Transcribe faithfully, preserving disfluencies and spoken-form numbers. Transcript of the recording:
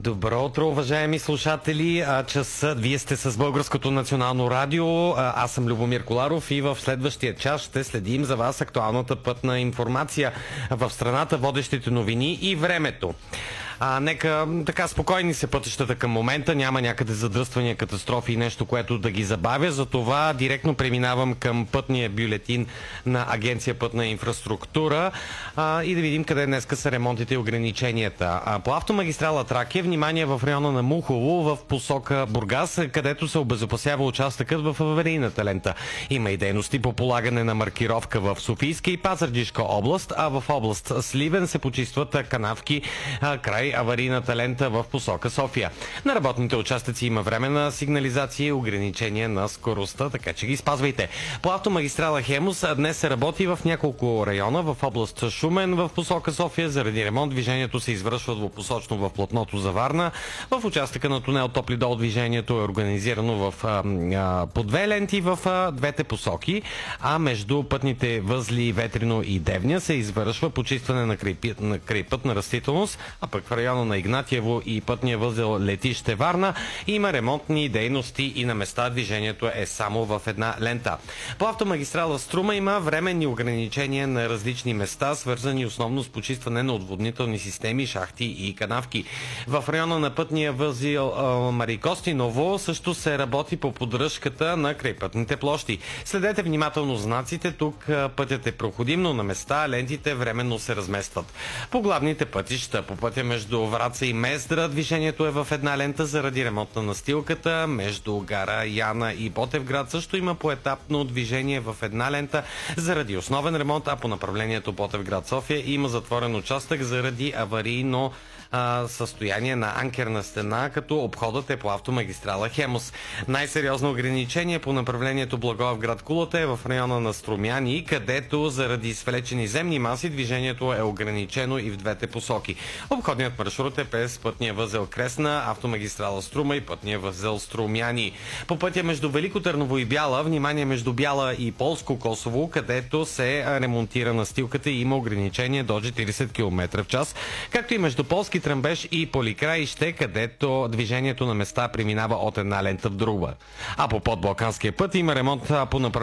Добро утро, уважаеми слушатели. Часът, вие сте с Българското национално радио. Аз съм Любомир Коларов и в следващия час ще следим за вас актуалната пътна информация в страната, водещите новини и времето. А, нека така спокойни се пътищата към момента, няма някъде задръствания, катастрофи и нещо, което да ги забавя. Затова директно преминавам към пътния бюлетин на Агенция Пътна инфраструктура а, и да видим къде днеска са ремонтите и ограниченията. А, по автомагистрала Тракия, внимание в района на Мухово в посока Бургас, където се обезопасява участъкът в аварийната лента. Има и дейности по полагане на маркировка в Софийска и Пазарджишка област, а в област Сливен се почистват канавки а, край аварийната лента в посока София. На работните участъци има временна сигнализация и ограничение на скоростта, така че ги спазвайте. По автомагистрала Хемус днес се работи в няколко района в област Шумен в посока София. Заради ремонт движението се извършва двупосочно в платното за Варна. В участъка на тунел Топлидол движението е организирано в, а, а, по две ленти в а, двете посоки, а между пътните възли Ветрино и Девня се извършва почистване на, край, на крайпътна растителност, а пък в района на Игнатиево и пътния възел Летище Варна има ремонтни дейности и на места движението е само в една лента. По автомагистрала Струма има временни ограничения на различни места, свързани основно с почистване на отводнителни системи, шахти и канавки. В района на пътния възел Мари Костиново също се работи по поддръжката на крайпътните площи. Следете внимателно знаците, тук пътят е проходим, но на места лентите временно се разместват. По главните пътища, по пътя между Враца и Мездра движението е в една лента заради ремонт на настилката. Между гара Яна и Ботевград също има поетапно движение в една лента заради основен ремонт, а по направлението Ботевград-София има затворен участък заради аварийно състояние на анкерна стена, като обходът е по автомагистрала Хемус. Най-сериозно ограничение по направлението Благоевград Кулата е в района на Струмяни, където заради свлечени земни маси движението е ограничено и в двете посоки. Обходният маршрут е през пътния възел Кресна, автомагистрала Струма и пътния възел Струмяни. По пътя между Велико Търново и Бяла, внимание между Бяла и Полско Косово, където се ремонтира настилката и има ограничение до четиридесет километра в час, както и между Полски Тръмбеш и Поликраище, където движението на места преминава от една лента в друга. А по подбалканския път има ремонт по направлението